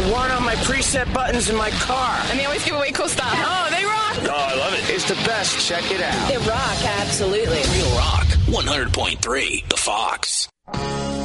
one on my preset buttons in my car. And they always give away cool stuff. Oh, they rock. Oh, I love it. It's the best. Check it out. They rock, absolutely. Real Rock, 100.3, The Fox.